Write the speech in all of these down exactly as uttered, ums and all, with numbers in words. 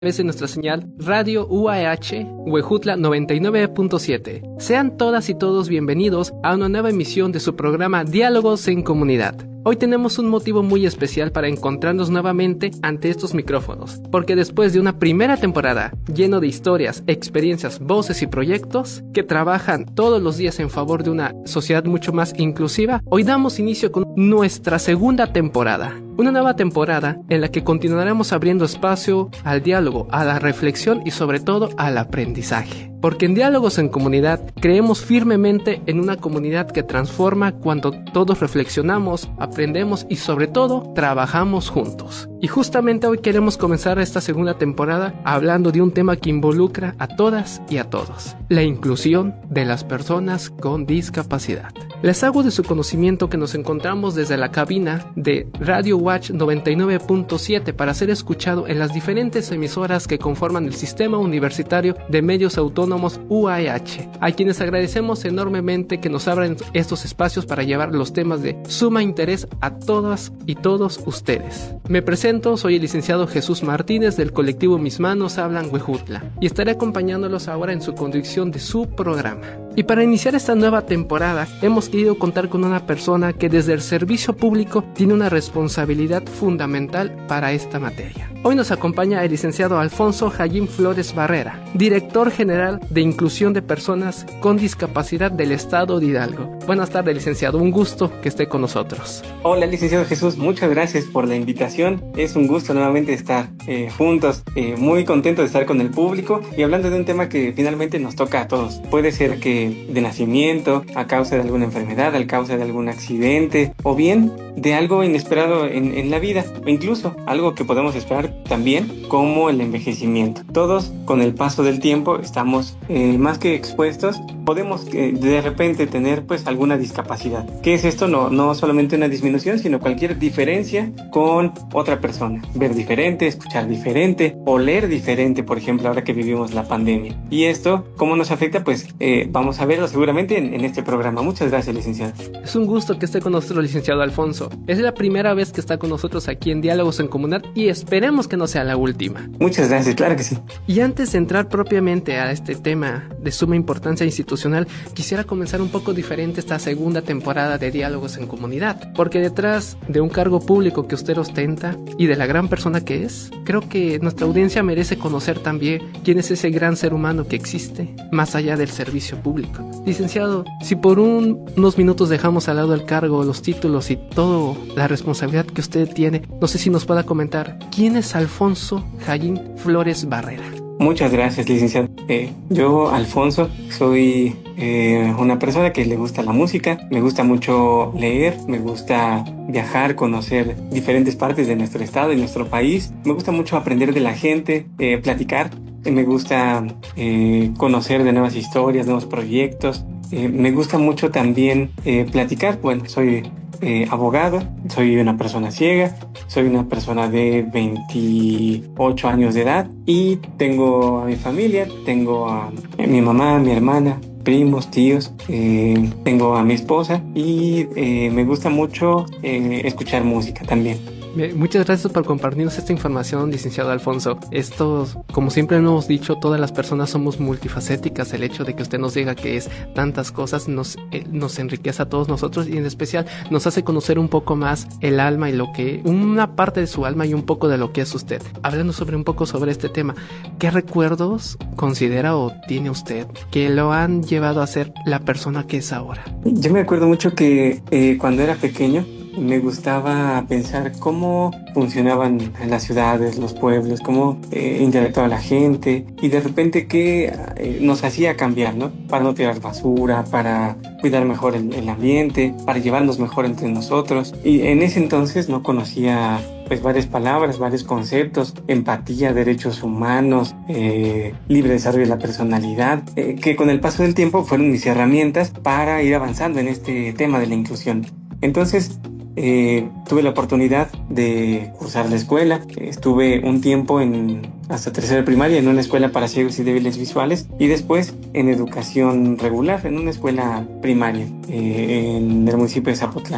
través de nuestra señal Radio U A H Huejutla noventa y nueve punto siete. Sean todas y todos bienvenidos a una nueva emisión de su programa Diálogos en Comunidad. Hoy tenemos un motivo muy especial para encontrarnos nuevamente ante estos micrófonos, porque después de una primera temporada lleno de historias, experiencias, voces y proyectos que trabajan todos los días en favor de una sociedad mucho más inclusiva, hoy damos inicio con nuestra segunda temporada. Una nueva temporada en la que continuaremos abriendo espacio al diálogo, a la reflexión y sobre todo al aprendizaje. Porque en Diálogos en Comunidad creemos firmemente en una comunidad que transforma cuando todos reflexionamos, aprendemos y sobre todo trabajamos juntos. Y justamente hoy queremos comenzar esta segunda temporada hablando de un tema que involucra a todas y a todos: la inclusión de las personas con discapacidad. Les hago de su conocimiento que nos encontramos desde la cabina de Radio Watch noventa y nueve punto siete para ser escuchado en las diferentes emisoras que conforman el Sistema Universitario de Medios Autónomos U A H, a quienes agradecemos enormemente que nos abran estos espacios para llevar los temas de suma interés a todas y todos ustedes. Me presento, soy el licenciado Jesús Martínez del colectivo Mis Manos Hablan Huejutla y estaré acompañándolos ahora en su conducción de su programa. Y para iniciar esta nueva temporada hemos querido contar con una persona que desde el servicio público tiene una responsabilidad fundamental para esta materia. Hoy nos acompaña el licenciado Alfonso Jayín Flores Barrera, director general de Inclusión de Personas con Discapacidad del Estado de Hidalgo. Buenas tardes, licenciado, un gusto que esté con nosotros. Hola, licenciado Jesús, muchas gracias por la invitación. Es un gusto nuevamente estar eh, juntos, eh, muy contento de estar con el público y hablando de un tema que finalmente nos toca a todos. Puede ser que de nacimiento, a causa de alguna enfermedad, a causa de algún accidente o bien de algo inesperado en, en la vida, o incluso algo que podemos esperar también como el envejecimiento. Todos con el paso del tiempo estamos eh, más que expuestos, podemos eh, de repente tener pues alguna discapacidad. ¿Qué es esto? No, no solamente una disminución, sino cualquier diferencia con otra persona. Ver diferente, escuchar diferente, oler diferente, por ejemplo, ahora que vivimos la pandemia. Y esto, ¿cómo nos afecta? Pues eh, vamos a verlo seguramente en, en este programa. Muchas gracias, licenciado. Es un gusto que esté con nosotros, licenciado Alfonso. Es la primera vez que está con nosotros aquí en Diálogos en Comunidad y esperemos que no sea la última. Muchas gracias, claro que sí. Y antes de entrar propiamente a este tema de suma importancia institucional, quisiera comenzar un poco diferente esta segunda temporada de Diálogos en Comunidad, porque detrás de un cargo público que usted ostenta y de la gran persona que es, creo que nuestra audiencia merece conocer también quién es ese gran ser humano que existe más allá del servicio público. Licenciado, si por un, unos minutos dejamos al lado el cargo, los títulos y toda la responsabilidad que usted tiene, no sé si nos pueda comentar quién es Alfonso Jayín Flores Barrera. Muchas gracias, licenciado. Eh, yo, Alfonso, soy eh, una persona que le gusta la música, me gusta mucho leer, me gusta viajar, conocer diferentes partes de nuestro estado y nuestro país, me gusta mucho aprender de la gente, eh, platicar, eh, me gusta eh, conocer de nuevas historias, nuevos proyectos, eh, me gusta mucho también eh, platicar. Bueno, soy Eh, abogado, soy una persona ciega, soy una persona de veintiocho años de edad y tengo a mi familia, tengo a mi mamá, mi hermana, primos, tíos, eh, tengo a mi esposa y eh, me gusta mucho eh, escuchar música también. Muchas gracias por compartirnos esta información, licenciado Alfonso. Esto, como siempre hemos dicho, todas las personas somos multifacéticas. El hecho de que usted nos diga que es tantas cosas nos, eh, nos enriquece a todos nosotros y en especial nos hace conocer un poco más el alma y lo que, una parte de su alma y un poco de lo que es usted. Hablando sobre un poco sobre este tema, ¿qué recuerdos considera o tiene usted que lo han llevado a ser la persona que es ahora? Yo me acuerdo mucho que eh, cuando era pequeño me gustaba pensar cómo funcionaban las ciudades, los pueblos, cómo eh, interactuaba la gente y de repente qué eh, nos hacía cambiar, ¿no? Para no tirar basura, para cuidar mejor el, el ambiente, para llevarnos mejor entre nosotros. Y en ese entonces no conocía pues varias palabras, varios conceptos: empatía, derechos humanos, eh, libre desarrollo de la personalidad, eh, que con el paso del tiempo fueron mis herramientas para ir avanzando en este tema de la inclusión. Entonces, Eh, tuve la oportunidad de cursar la escuela. Estuve un tiempo en hasta tercera primaria en una escuela para ciegos y débiles visuales y después en educación regular en una escuela primaria eh, en el municipio de Zapotlán.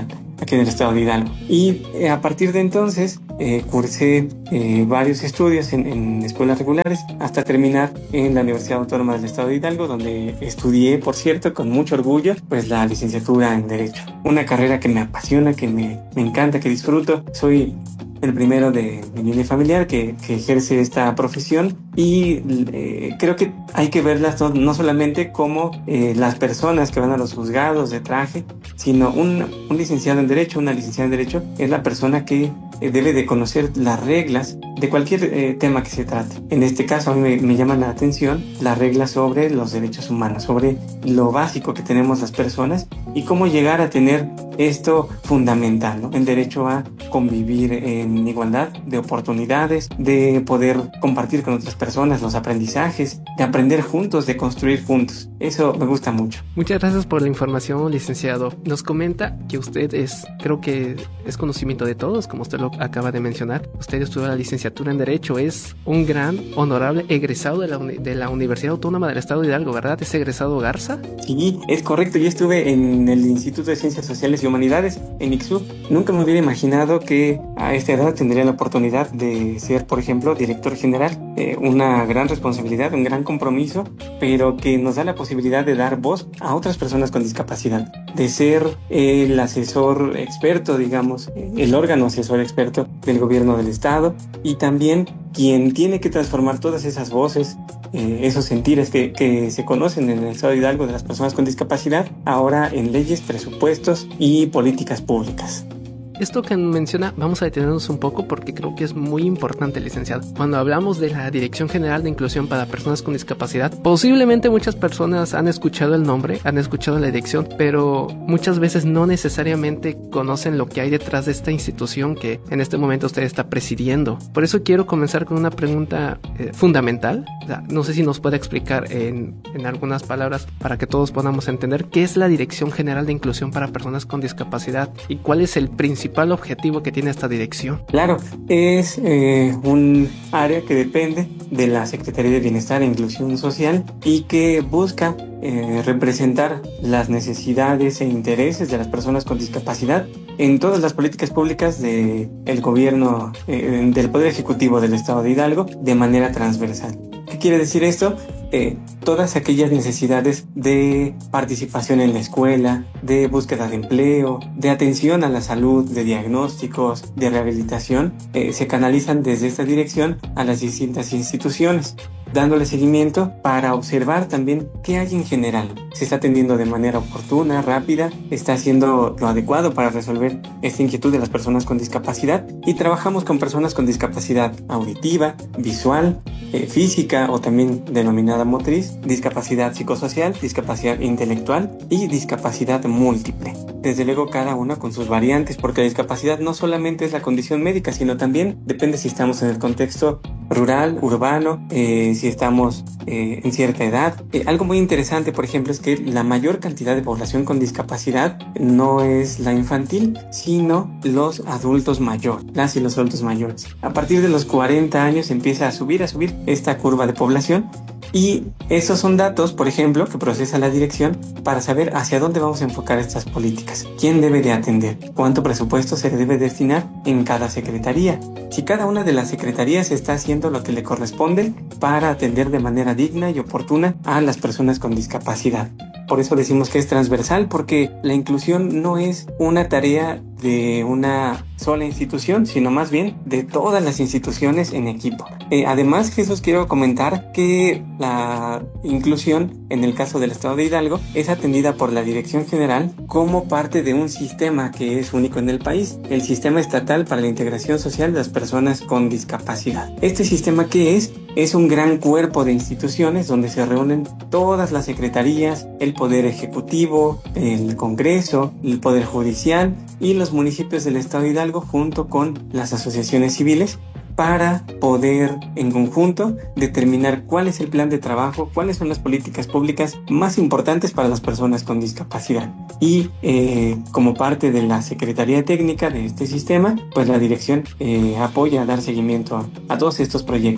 aquí en el estado de Hidalgo. Y eh, a partir de entonces eh, cursé eh, varios estudios en, en escuelas regulares hasta terminar en la Universidad Autónoma del estado de Hidalgo, donde estudié, por cierto, con mucho orgullo, pues la licenciatura en Derecho. Una carrera que me apasiona, que me, me encanta, que disfruto. Soy el primero de mi línea familiar que, que ejerce esta profesión y eh, creo que hay que verlas no, no solamente como eh, las personas que van a los juzgados de traje, sino un, un licenciado en Derecho, una licenciada en Derecho es la persona que eh, debe de conocer las reglas de cualquier eh, tema que se trate. En este caso a mí me, me llaman la atención las reglas sobre los derechos humanos, sobre lo básico que tenemos las personas y cómo llegar a tener esto fundamental, ¿no? El derecho a convivir en igualdad de oportunidades, de poder compartir con otras personas los aprendizajes, de aprender juntos, de construir juntos. Eso me gusta mucho. Muchas gracias por la información, licenciado. Nos comenta que usted es, creo que es conocimiento de todos, como usted lo acaba de mencionar. Usted estudió la licenciatura en Derecho, es un gran, honorable egresado de la, uni- de la Universidad Autónoma del Estado de Hidalgo, ¿verdad? ¿Es egresado Garza? Sí, es correcto. Yo estuve en el Instituto de Ciencias Sociales y Humanidades, en I C S U. Nunca me hubiera imaginado que a esta edad tendría la oportunidad de ser, por ejemplo, director general. Eh, una gran responsabilidad, un gran compromiso, pero que nos da la posibilidad de dar voz a otras personas con discapacidad, de ser el asesor experto, digamos, el órgano asesor experto del gobierno del estado y también quien tiene que transformar todas esas voces, eh, esos sentires que, que se conocen en el estado de Hidalgo de las personas con discapacidad, ahora en leyes, presupuestos y políticas públicas. Esto que menciona, vamos a detenernos un poco porque creo que es muy importante, licenciado. Cuando hablamos de la Dirección General de Inclusión para Personas con Discapacidad, posiblemente muchas personas han escuchado el nombre, han escuchado la dirección, pero muchas veces no necesariamente conocen lo que hay detrás de esta institución que en este momento usted está presidiendo. Por eso quiero comenzar con una pregunta eh, fundamental. O sea, no sé si nos puede explicar en, en algunas palabras para que todos podamos entender qué es la Dirección General de Inclusión para Personas con Discapacidad y cuál es el principal principal objetivo que tiene esta dirección. Claro, es eh, un área que depende de la Secretaría de Bienestar e Inclusión Social y que busca eh, representar las necesidades e intereses de las personas con discapacidad en todas las políticas públicas del gobierno, eh, del Poder Ejecutivo del Estado de Hidalgo de manera transversal. ¿Qué quiere decir esto? Eh, todas aquellas necesidades de participación en la escuela, de búsqueda de empleo, de atención a la salud, de diagnósticos, de rehabilitación, eh, se canalizan desde esta dirección a las distintas instituciones, dándole seguimiento para observar también qué hay en general. Se está atendiendo de manera oportuna, rápida, está haciendo lo adecuado para resolver esta inquietud de las personas con discapacidad y trabajamos con personas con discapacidad auditiva, visual, eh, física o también denominada motriz, discapacidad psicosocial, discapacidad intelectual y discapacidad múltiple. Desde luego cada una con sus variantes, porque la discapacidad no solamente es la condición médica, sino también depende si estamos en el contexto rural, urbano, eh, si estamos eh, en cierta edad. Eh, algo muy interesante, por ejemplo, es que la mayor cantidad de población con discapacidad no es la infantil, sino los adultos mayores, las y los adultos mayores. A partir de los cuarenta años empieza a subir, a subir esta curva de población. Y esos son datos, por ejemplo, que procesa la dirección para saber hacia dónde vamos a enfocar estas políticas. ¿Quién debe de atender? ¿Cuánto presupuesto se debe destinar en cada secretaría? Si cada una de las secretarías está haciendo lo que le corresponde para atender de manera digna y oportuna a las personas con discapacidad. Por eso decimos que es transversal, porque la inclusión no es una tarea de una sola institución, sino más bien de todas las instituciones en equipo. Eh, además, Jesús, quiero comentar que la inclusión, en el caso del Estado de Hidalgo, es atendida por la Dirección General como parte de un sistema que es único en el país, el Sistema Estatal para la Integración Social de las Personas con Discapacidad. Este sistema, ¿qué es? Es un gran cuerpo de instituciones donde se reúnen todas las secretarías, el Poder Ejecutivo, el Congreso, el Poder Judicial y los municipios del Estado de Hidalgo junto con las asociaciones civiles para poder en conjunto determinar cuál es el plan de trabajo, cuáles son las políticas públicas más importantes para las personas con discapacidad. Y eh, como parte de la Secretaría Técnica de este sistema, pues la dirección eh, apoya a dar seguimiento a, a todos estos proyectos.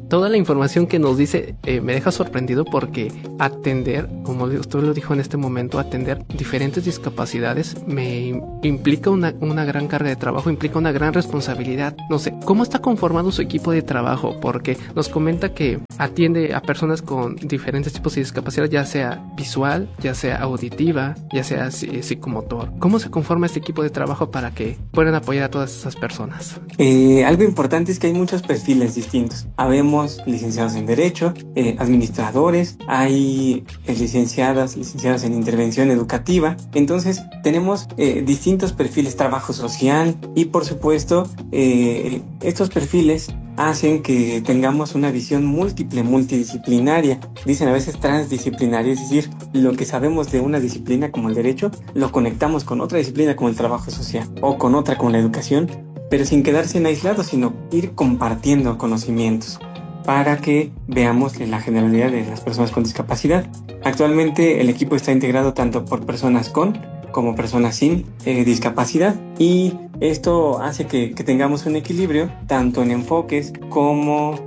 toda la información que nos dice eh, me deja sorprendido porque atender, como usted lo dijo en este momento, atender diferentes discapacidades me implica una, una gran carga de trabajo, implica una gran responsabilidad. No sé, ¿cómo está conformado su equipo de trabajo? Porque nos comenta que atiende a personas con diferentes tipos de discapacidad, ya sea visual, ya sea auditiva, ya sea psicomotor. ¿Cómo se conforma este equipo de trabajo para que puedan apoyar a todas esas personas? Eh, algo importante es que hay muchos perfiles distintos. Habemos licenciados en Derecho, eh, administradores, hay eh, licenciadas, licenciados en Intervención Educativa. Entonces tenemos eh, distintos perfiles, trabajo social y por supuesto eh, estos perfiles hacen que tengamos una visión múltiple, multidisciplinaria. Dicen a veces transdisciplinaria, es decir, lo que sabemos de una disciplina como el derecho, lo conectamos con otra disciplina como el trabajo social o con otra como la educación, pero sin quedarse en aislados, sino ir compartiendo conocimientos para que veamos la generalidad de las personas con discapacidad. Actualmente el equipo está integrado tanto por personas con como personas sin eh, discapacidad y esto hace que, que tengamos un equilibrio tanto en enfoques como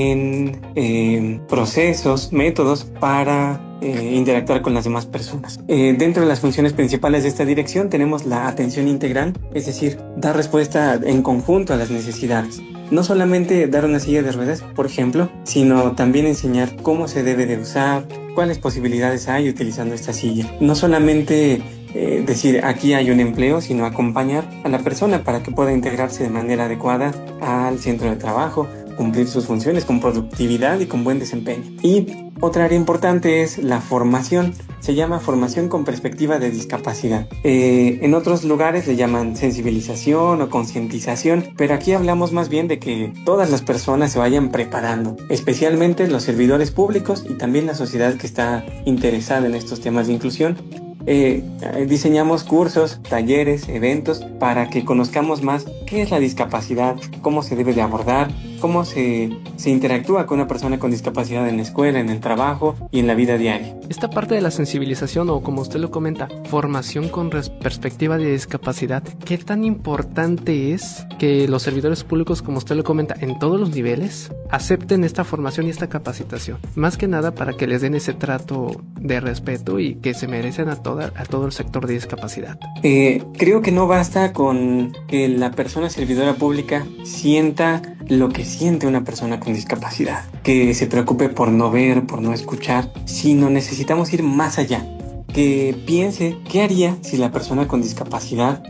en eh, procesos, métodos para eh, interactuar con las demás personas. Eh, dentro de las funciones principales de esta dirección tenemos la atención integral, es decir, dar respuesta en conjunto a las necesidades. No solamente dar una silla de ruedas, por ejemplo, sino también enseñar cómo se debe de usar, cuáles posibilidades hay utilizando esta silla. No solamente eh, decir aquí hay un empleo, sino acompañar a la persona para que pueda integrarse de manera adecuada al centro de trabajo, cumplir sus funciones con productividad y con buen desempeño. Y otra área importante es la formación. Se llama formación con perspectiva de discapacidad. Eh, en otros lugares le llaman sensibilización o concientización, pero aquí hablamos más bien de que todas las personas se vayan preparando, especialmente los servidores públicos y también la sociedad que está interesada en estos temas de inclusión. Eh, diseñamos cursos, talleres, eventos para que conozcamos más qué es la discapacidad, cómo se debe de abordar, cómo se, se interactúa con una persona con discapacidad en la escuela, en el trabajo y en la vida diaria. Esta parte de la sensibilización o, como usted lo comenta, formación con res- perspectiva de discapacidad, ¿qué tan importante es que los servidores públicos, como usted lo comenta, en todos los niveles, acepten esta formación y esta capacitación? Más que nada para que les den ese trato de respeto y que se merecen a, toda, a todo el sector de discapacidad. Eh, creo que no basta con que la persona servidora pública sienta lo que siente una persona con discapacidad, que se preocupe por no ver, por no escuchar, sino necesitamos ir más allá, que piense qué haría si la persona con discapacidad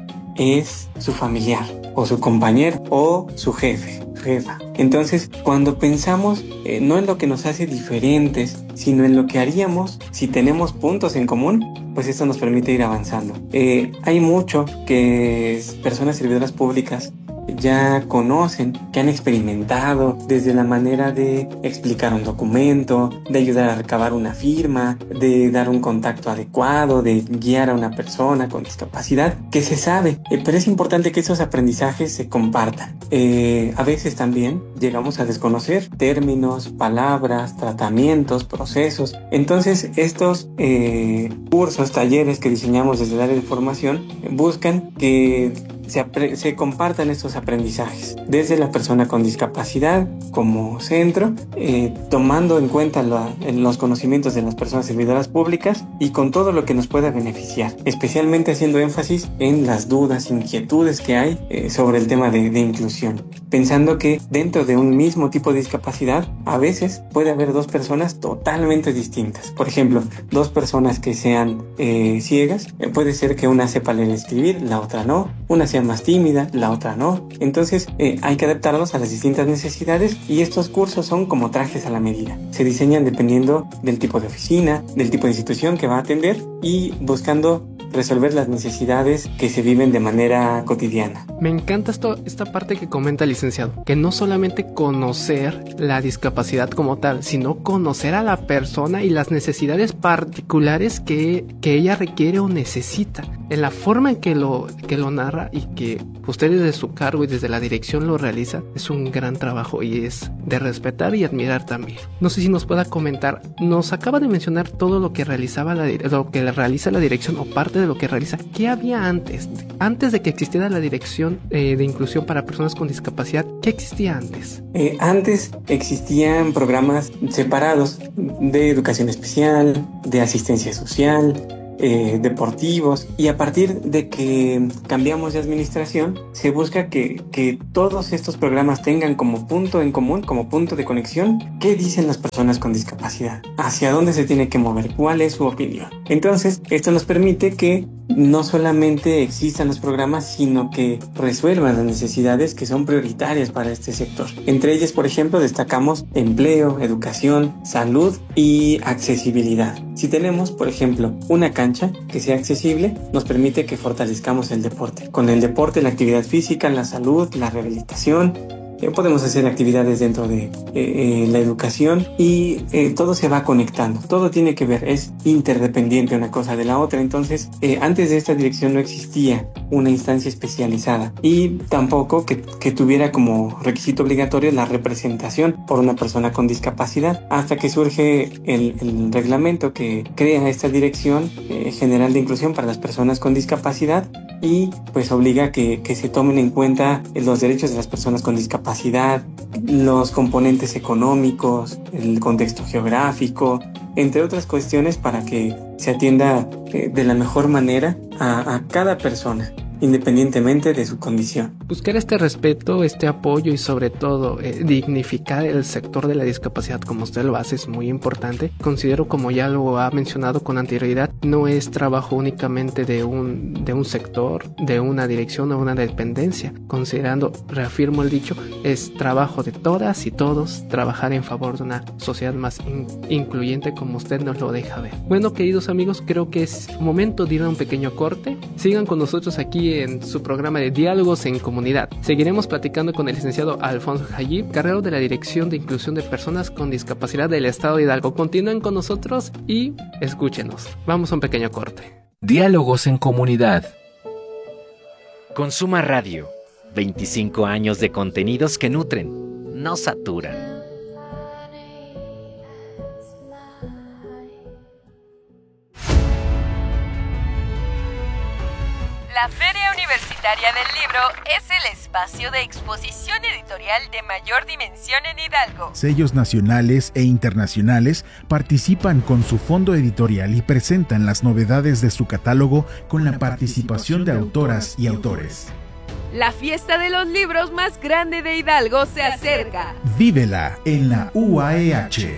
es su familiar o su compañero o su jefe, jefa. Entonces, cuando pensamos eh, no en lo que nos hace diferentes, sino en lo que haríamos si tenemos puntos en común, pues esto nos permite ir avanzando. Eh, hay mucho que personas servidoras públicas ya conocen, que han experimentado, desde la manera de explicar un documento, de ayudar a recabar una firma, de dar un contacto adecuado, de guiar a una persona con discapacidad, que se sabe, eh, pero es importante que esos aprendizajes se compartan. Eh, a veces también llegamos a desconocer términos, palabras, tratamientos, procesos. Entonces estos eh, cursos, talleres que diseñamos desde el área de formación buscan que Se, apre- se compartan estos aprendizajes desde la persona con discapacidad como centro, eh, tomando en cuenta la, en los conocimientos de las personas servidoras públicas y con todo lo que nos pueda beneficiar, especialmente haciendo énfasis en las dudas, inquietudes que hay eh, sobre el tema de, de inclusión, pensando que dentro de un mismo tipo de discapacidad a veces puede haber dos personas totalmente distintas. Por ejemplo, dos personas que sean eh, ciegas, eh, puede ser que una sepa leer y escribir, la otra no, una sea más tímida, la otra no. Entonces eh, hay que adaptarlos a las distintas necesidades y estos cursos son como trajes a la medida. Se diseñan dependiendo del tipo de oficina, del tipo de institución que va a atender y buscando resolver las necesidades que se viven de manera cotidiana. Me encanta esto, esta parte que comenta el licenciado, que no solamente conocer la discapacidad como tal, sino conocer a la persona y las necesidades particulares que, que ella requiere o necesita. en la forma en que lo, que lo narra y que usted desde su cargo y desde la dirección lo realiza, es un gran trabajo y es de respetar y admirar también. No sé si nos pueda comentar, nos acaba de mencionar todo lo que realizaba la, lo que realiza la dirección o parte de lo que realiza. ¿Qué había antes? Antes de que existiera la dirección eh, de inclusión para personas con discapacidad, ¿qué existía antes? Eh, antes existían programas separados de educación especial, de asistencia social, Eh, deportivos, y a partir de que cambiamos de administración se busca que, que todos estos programas tengan como punto en común, como punto de conexión, qué dicen las personas con discapacidad, hacia dónde se tiene que mover, cuál es su opinión. Entonces esto nos permite que no solamente existan los programas, sino que resuelvan las necesidades que son prioritarias para este sector. Entre ellas, por ejemplo, destacamos empleo, educación, salud y accesibilidad. Si tenemos, por ejemplo, una cancha que sea accesible, nos permite que fortalezcamos el deporte. Con el deporte, la actividad física, la salud, la rehabilitación, Eh, podemos hacer actividades dentro de eh, eh, la educación y eh, todo se va conectando, todo tiene que ver, es interdependiente una cosa de la otra. Entonces eh, antes de esta dirección no existía una instancia especializada y tampoco que, que tuviera como requisito obligatorio la representación por una persona con discapacidad, hasta que surge el, el reglamento que crea esta dirección eh, general de inclusión para las personas con discapacidad y pues obliga que, que se tomen en cuenta los derechos de las personas con discapacidad, los componentes económicos, el contexto geográfico, entre otras cuestiones, para que se atienda eh, de la mejor manera a, a cada persona, independientemente de su condición. Buscar este respeto, este apoyo y sobre todo eh, dignificar el sector de la discapacidad como usted lo hace es muy importante. Considero, como ya lo ha mencionado con anterioridad, no es trabajo únicamente de un, de un sector, de una dirección o una dependencia. Considerando, reafirmo el dicho, es trabajo de todas y todos trabajar en favor de una sociedad más in- incluyente como usted nos lo deja ver. Bueno, queridos amigos, creo que es momento de ir a un pequeño corte. Sigan con nosotros aquí en su programa de Diálogos en Comunidad. Seguiremos platicando con el licenciado Alfonso Jayib, carrero de la Dirección de Inclusión de Personas con Discapacidad del Estado de Hidalgo. Continúen con nosotros y escúchenos. Vamos a un pequeño corte. Diálogos en Comunidad. Consuma Radio. veinticinco años de contenidos que nutren, no saturan. La Feria Universitaria del Libro es el espacio de exposición editorial de mayor dimensión en Hidalgo. Sellos nacionales e internacionales participan con su fondo editorial y presentan las novedades de su catálogo con la participación de autoras y autores. La fiesta de los libros más grande de Hidalgo se acerca. Vívela en la U A E H.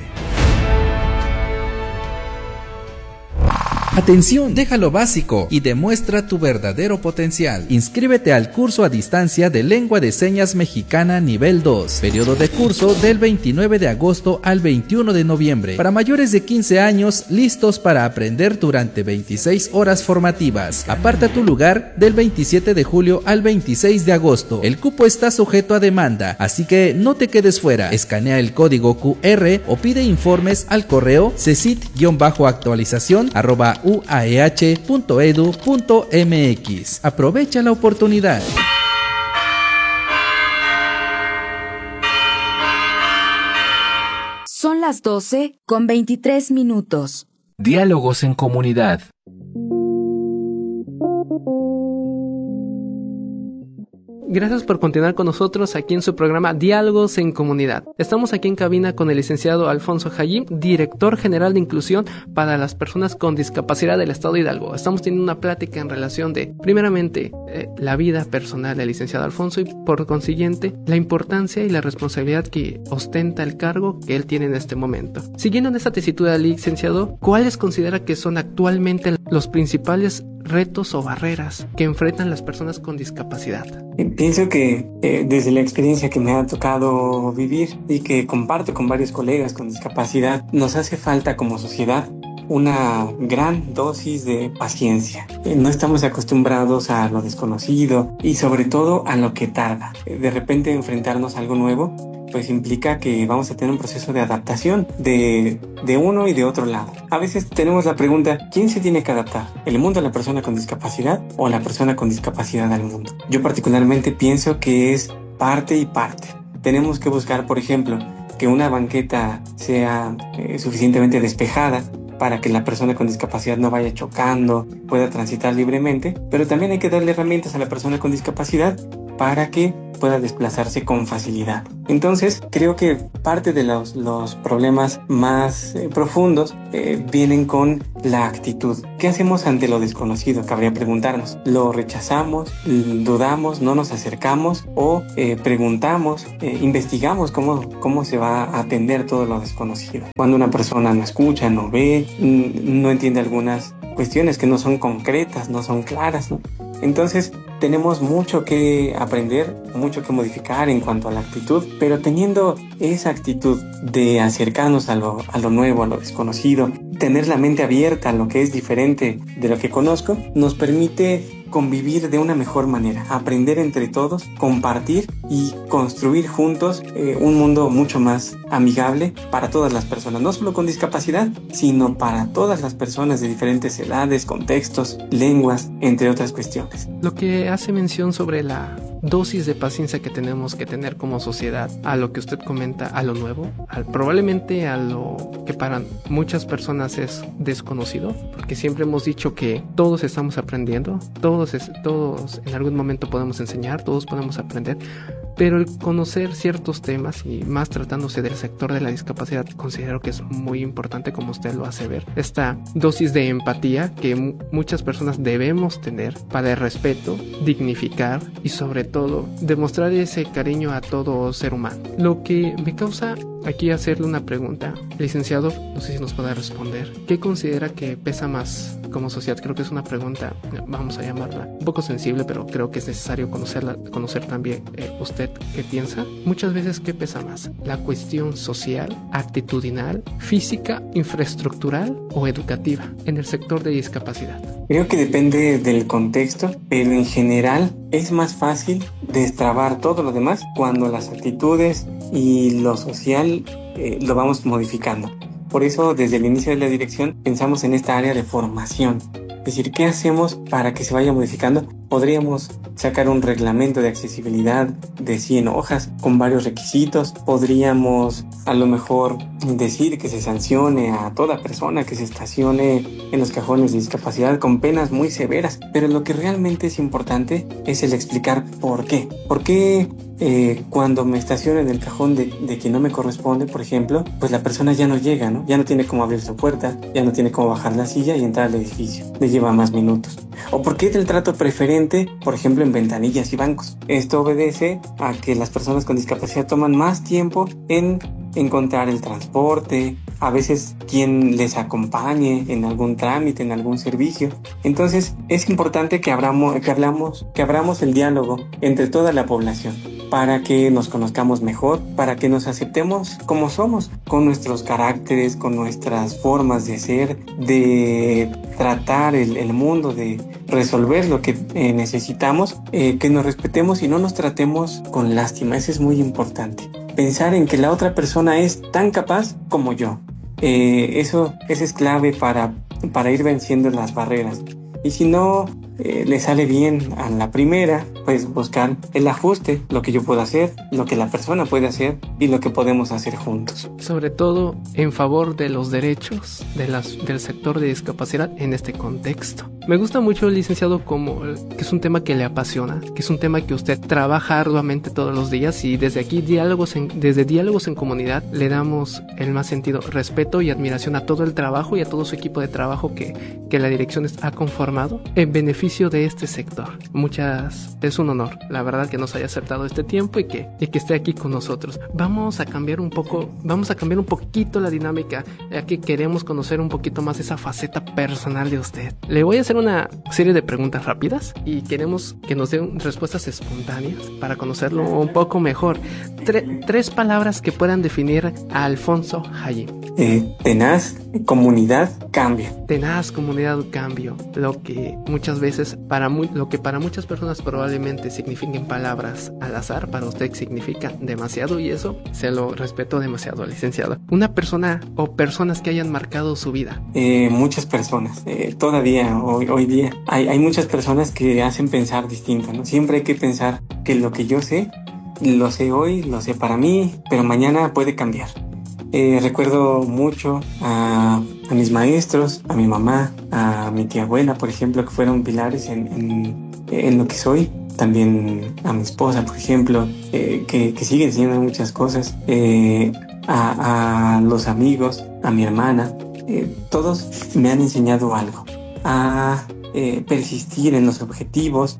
Atención, deja lo básico y demuestra tu verdadero potencial. Inscríbete al curso a distancia de Lengua de Señas Mexicana nivel dos. Periodo de curso del veintinueve de agosto al veintiuno de noviembre. Para mayores de quince años, listos para aprender durante veintiséis horas formativas. Aparta tu lugar del veintisiete de julio al veintiséis de agosto. El cupo está sujeto a demanda, así que no te quedes fuera. Escanea el código Q R o pide informes al correo cesit-actualización arroba u a e h punto e d u punto m x. Aprovecha la oportunidad. Son las doce con veintitrés minutos. Diálogos en Comunidad. Gracias por continuar con nosotros aquí en su programa Diálogos en Comunidad. Estamos aquí en cabina con el licenciado Alfonso Jayib, director general de inclusión para las personas con discapacidad del Estado de Hidalgo. Estamos teniendo una plática en relación de, primeramente, eh, la vida personal del licenciado Alfonso y, por consiguiente, la importancia y la responsabilidad que ostenta el cargo que él tiene en este momento. Siguiendo en esta tesitura, licenciado, ¿cuáles considera que son actualmente los principales retos o barreras que enfrentan las personas con discapacidad? Pienso que eh, desde la experiencia que me ha tocado vivir y que comparto con varios colegas con discapacidad, nos hace falta como sociedad una gran dosis de paciencia. Eh, no estamos acostumbrados a lo desconocido y sobre todo a lo que tarda. Eh, de repente enfrentarnos a algo nuevo pues implica que vamos a tener un proceso de adaptación de, de uno y de otro lado. A veces tenemos la pregunta, ¿quién se tiene que adaptar? ¿El mundo a la persona con discapacidad o la persona con discapacidad al mundo? Yo particularmente pienso que es parte y parte. Tenemos que buscar, por ejemplo, que una banqueta sea eh, suficientemente despejada para que la persona con discapacidad no vaya chocando, pueda transitar libremente, pero también hay que darle herramientas a la persona con discapacidad para que pueda desplazarse con facilidad. Entonces, creo que parte de los, los problemas más eh, profundos eh, vienen con la actitud. ¿Qué hacemos ante lo desconocido? Cabría preguntarnos. ¿Lo rechazamos? ¿Dudamos? ¿No nos acercamos? ¿O eh, preguntamos? Eh, ¿Investigamos cómo, cómo se va a atender todo lo desconocido? Cuando una persona no escucha, no ve, no entiende algunas cuestiones que no son concretas, no son claras, ¿no? Entonces, tenemos mucho que aprender, mucho que modificar en cuanto a la actitud, pero teniendo esa actitud de acercarnos a lo, a lo nuevo, a lo desconocido, tener la mente abierta a lo que es diferente de lo que conozco, nos permite convivir de una mejor manera, aprender entre todos, compartir y construir juntos eh, un mundo mucho más amigable para todas las personas, no solo con discapacidad, sino para todas las personas de diferentes edades, contextos, lenguas, entre otras cuestiones. Lo que hace mención sobre la dosis de paciencia que tenemos que tener como sociedad a lo que usted comenta, a lo nuevo, al, probablemente a lo que para muchas personas es desconocido, porque siempre hemos dicho que todos estamos aprendiendo, todos, es, todos en algún momento podemos enseñar, todos podemos aprender, pero el conocer ciertos temas y más tratándose del sector de la discapacidad considero que es muy importante, como usted lo hace ver, esta dosis de empatía que m- muchas personas debemos tener para el respeto, dignificar y sobre todo demostrar ese cariño a todo ser humano. Lo que me causa aquí hacerle una pregunta, licenciado, no sé si nos puede responder, ¿qué considera que pesa más como sociedad? Creo que es una pregunta, vamos a llamarla un poco sensible, pero creo que es necesario conocerla, conocer también eh, usted qué piensa. Muchas veces, ¿qué pesa más? ¿La cuestión social, actitudinal, física, infraestructural o educativa en el sector de discapacidad? Creo que depende del contexto, pero en general es más fácil destrabar todo lo demás cuando las actitudes y lo social eh, lo vamos modificando. Por eso, desde el inicio de la dirección, pensamos en esta área de formación. Es decir, ¿qué hacemos para que se vaya modificando? Podríamos sacar un reglamento de accesibilidad de cien hojas con varios requisitos. Podríamos a lo mejor decir que se sancione a toda persona que se estacione en los cajones de discapacidad con penas muy severas. Pero lo que realmente es importante es el explicar por qué. ¿Por qué eh, cuando me estaciono en el cajón de, de que no me corresponde, por ejemplo, pues la persona ya no llega, ¿no? Ya no tiene cómo abrir su puerta, ya no tiene cómo bajar la silla y entrar al edificio. Le lleva más minutos. ¿O por qué del trato preferente, por ejemplo, en ventanillas y bancos? Esto obedece a que las personas con discapacidad toman más tiempo en encontrar el transporte, a veces quien les acompañe en algún trámite, en algún servicio. Entonces es importante que abramos, que hablamos, que abramos el diálogo entre toda la población para que nos conozcamos mejor, para que nos aceptemos como somos, con nuestros caracteres, con nuestras formas de ser, de tratar el, el mundo, de resolver lo que eh, necesitamos, eh, que nos respetemos y no nos tratemos con lástima. Eso es muy importante. Pensar en que la otra persona es tan capaz como yo. Eh, eso, eso es clave para, para ir venciendo las barreras. Y si no eh, le sale bien a la primera, pues buscar el ajuste, lo que yo puedo hacer, lo que la persona puede hacer y lo que podemos hacer juntos. Sobre todo en favor de los derechos de las, del sector de discapacidad en este contexto. Me gusta mucho, licenciado, como que es un tema que le apasiona, que es un tema que usted trabaja arduamente todos los días y desde aquí, diálogos en, desde Diálogos en Comunidad, le damos el más sentido respeto y admiración a todo el trabajo y a todo su equipo de trabajo que, que la dirección ha conformado en beneficio de este sector. Muchas, es un honor, la verdad, que nos haya aceptado este tiempo y que, y que esté aquí con nosotros. Vamos a cambiar un poco, vamos a cambiar un poquito la dinámica, ya que queremos conocer un poquito más esa faceta personal de usted. Le voy a hacer una serie de preguntas rápidas y queremos que nos den respuestas espontáneas para conocerlo un poco mejor. Tre- tres palabras que puedan definir a Alfonso Hayim. eh, tenaz, comunidad, cambio. Tenaz, comunidad, cambio. Lo que muchas veces, para mu- lo que para muchas personas probablemente signifiquen palabras al azar, para usted significa demasiado, y eso se lo respeto demasiado, licenciado. Una persona o personas que hayan marcado su vida. Eh, muchas personas, eh, todavía, hoy, hoy día, hay, hay muchas personas que hacen pensar distinto, ¿no? Siempre hay que pensar que lo que yo sé, lo sé hoy, lo sé para mí, pero mañana puede cambiar. Eh, recuerdo mucho a, a mis maestros, a mi mamá, a mi tía abuela, por ejemplo, que fueron pilares en, en, en lo que soy. También a mi esposa, por ejemplo, eh, que, que sigue enseñando muchas cosas. Eh, a, a los amigos, a mi hermana, eh, todos me han enseñado algo. A eh, persistir en los objetivos,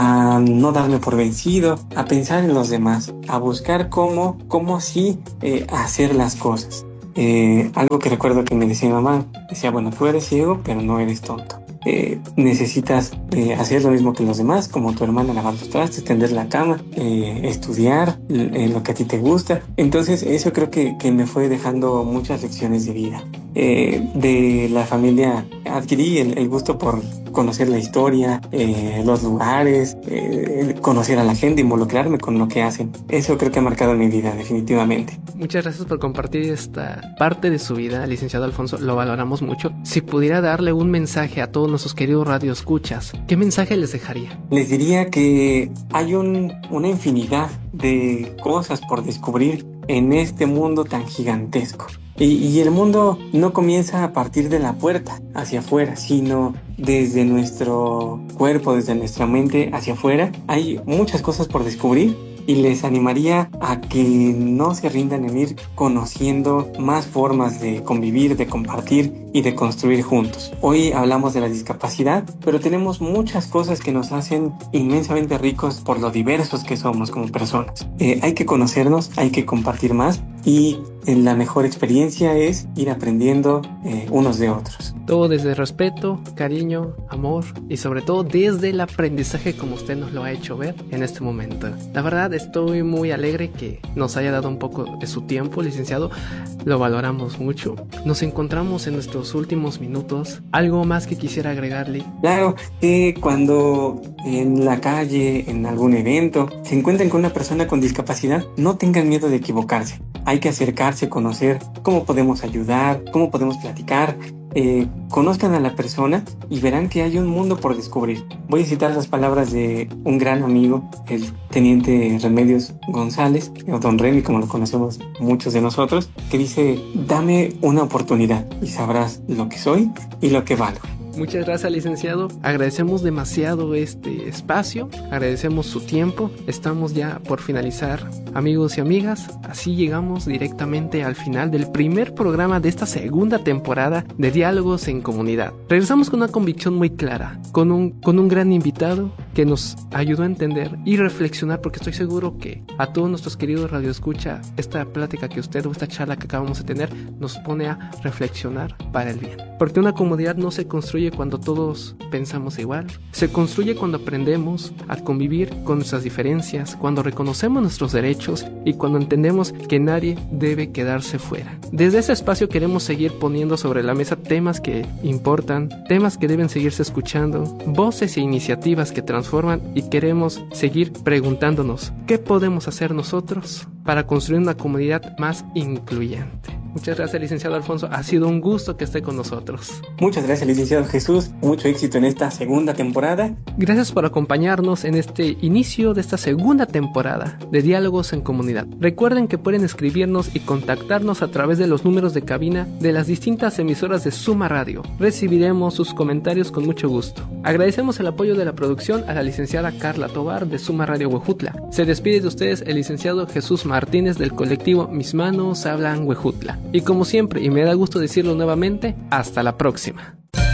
a no darme por vencido, a pensar en los demás, a buscar cómo, cómo sí eh, hacer las cosas. Eh, algo que recuerdo que me decía mi mamá, decía, bueno, tú eres ciego, pero no eres tonto. Eh, necesitas eh, hacer lo mismo que los demás, como tu hermana, lavar los trastes, tender la cama, eh, estudiar eh, lo que a ti te gusta. Entonces eso creo que, que me fue dejando muchas lecciones de vida. Eh, de la familia adquirí el, el gusto por conocer la historia, eh, los lugares, eh, conocer a la gente, involucrarme con lo que hacen. Eso creo que ha marcado mi vida, definitivamente. Muchas gracias por compartir esta parte de su vida, licenciado Alfonso, lo valoramos mucho. Si pudiera darle un mensaje a todos nuestros queridos radioescuchas, ¿qué mensaje les dejaría? Les diría que hay un, una infinidad de cosas por descubrir en este mundo tan gigantesco. Y, y el mundo no comienza a partir de la puerta hacia afuera, sino desde nuestro cuerpo, desde nuestra mente hacia afuera. Hay muchas cosas por descubrir y les animaría a que no se rindan en ir conociendo más formas de convivir, de compartir y de construir juntos. Hoy hablamos de la discapacidad, pero tenemos muchas cosas que nos hacen inmensamente ricos por lo diversos que somos como personas. Eh, hay que conocernos, hay que compartir más y eh, la mejor experiencia es ir aprendiendo eh, unos de otros. Todo desde respeto, cariño, amor y sobre todo desde el aprendizaje como usted nos lo ha hecho ver en este momento. La verdad estoy muy alegre que nos haya dado un poco de su tiempo, licenciado. Lo valoramos mucho. Nos encontramos en nuestros últimos minutos. ¿Algo más que quisiera agregarle? Claro, que cuando en la calle, en algún evento, se encuentren con una persona con discapacidad, no tengan miedo de equivocarse. Hay que acercarse, conocer cómo podemos ayudar, cómo podemos platicar. Eh, conozcan a la persona y verán que hay un mundo por descubrir. Voy a citar las palabras de un gran amigo, el teniente Remedios González, o Don Remy como lo conocemos muchos de nosotros, que dice: dame una oportunidad y sabrás lo que soy y lo que valgo. Muchas gracias, licenciado. Agradecemos demasiado este espacio, agradecemos su tiempo. Estamos ya por finalizar, amigos y amigas. Así llegamos directamente al final del primer programa de esta segunda temporada de Diálogos en Comunidad. Regresamos con una convicción muy clara, con un, con un gran invitado que nos ayudó a entender y reflexionar, porque estoy seguro que a todos nuestros queridos radioescucha, esta plática que usted o esta charla que acabamos de tener nos pone a reflexionar para el bien. Porque una comunidad no se construye cuando todos pensamos igual. Se construye cuando aprendemos a convivir con nuestras diferencias, cuando reconocemos nuestros derechos y cuando entendemos que nadie debe quedarse fuera. Desde ese espacio queremos seguir poniendo sobre la mesa temas que importan, temas que deben seguirse escuchando, voces e iniciativas que transforman, y queremos seguir preguntándonos ¿qué podemos hacer nosotros para construir una comunidad más incluyente? Muchas gracias, licenciado Alfonso. Ha sido un gusto que esté con nosotros. Muchas gracias, licenciado Jesús. Mucho éxito en esta segunda temporada. Gracias por acompañarnos en este inicio de esta segunda temporada de Diálogos en Comunidad. Recuerden que pueden escribirnos y contactarnos a través de los números de cabina de las distintas emisoras de Suma Radio. Recibiremos sus comentarios con mucho gusto. Agradecemos el apoyo de la producción a la licenciada Carla Tobar de Suma Radio Huejutla. Se despide de ustedes el licenciado Jesús Martínez del colectivo Mis Manos Hablan Huejutla. Y como siempre, y me da gusto decirlo nuevamente, hasta la próxima.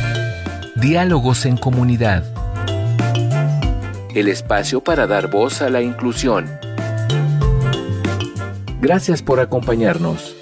Diálogos en Comunidad. El espacio para dar voz a la inclusión. Gracias por acompañarnos.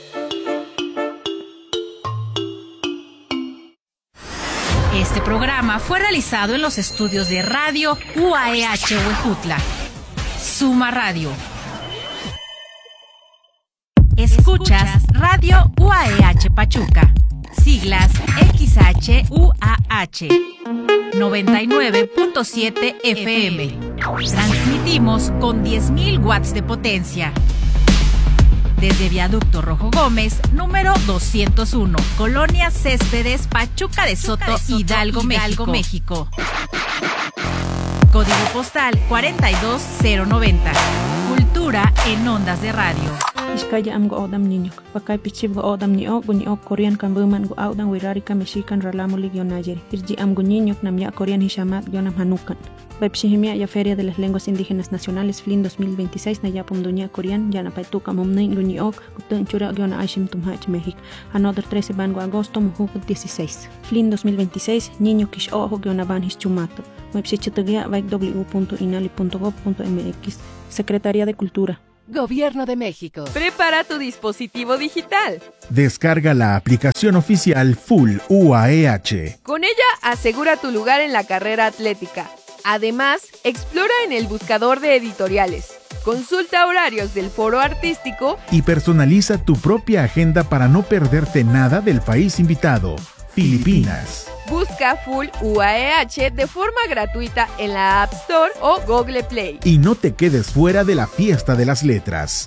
Este programa fue realizado en los estudios de Radio U A E H Huejutla. Suma Radio. Escuchas Radio U A E H Pachuca. Siglas X H U A H. noventa y nueve punto siete F M. Transmitimos con diez mil watts de potencia. Desde Viaducto Rojo Gómez, número doscientos uno, Colonia Céspedes, Pachuca de Soto, Pachuca de Soto Hidalgo, Hidalgo, México. México. Código postal cuarenta y dos cero noventa. Cultura en ondas de radio. Iskaya am go odam niño. Pakai pichib go odam ni ok ni ok Korean kan buman go odam wirarika mexican ralamo ligionayer. Irji am go niño nam ya Korean hishamat yonam hanukan. Baipshihimia ya Feria de las Lenguas Indígenas Nacionales F L I N dos mil veintiséis na ya pomduña Korean ya na paituka momnei go ni ok gutun chura giona ashim tumhach México. Another trece ban go agosto mujuk dieciséis. F L I N dos mil veintiséis niño kish ojo giona ban hischumato. Baipshichitagia baik w punto inali punto gob punto m x. Secretaría de Cultura. Gobierno de México. Prepara tu dispositivo digital. Descarga la aplicación oficial Full U A E H. Con ella asegura tu lugar en la carrera atlética. Además, explora en el buscador de editoriales. Consulta horarios del foro artístico y personaliza tu propia agenda para no perderte nada del país invitado, Filipinas. Busca Full U A E H de forma gratuita en la App Store o Google Play. Y no te quedes fuera de la fiesta de las letras.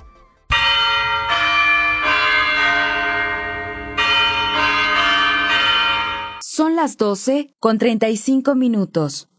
Son las doce con treinta y cinco minutos.